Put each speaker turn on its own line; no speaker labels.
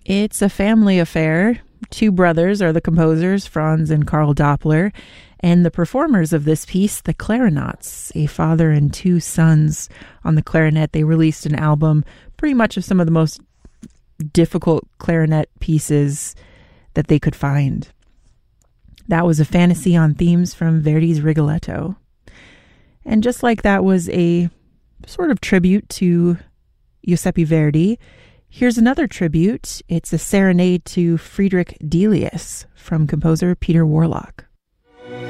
It's a family affair. Two brothers are the composers, Franz and Karl Doppler, and the performers of this piece, the Clarinauts, a father and two sons on the clarinet. They released an album pretty much of some of the most difficult clarinet pieces that they could find. That was a fantasy on themes from Verdi's Rigoletto. And just like that was a sort of tribute to Giuseppe Verdi, here's another tribute. It's a serenade to Friedrich Delius from composer Peter Warlock.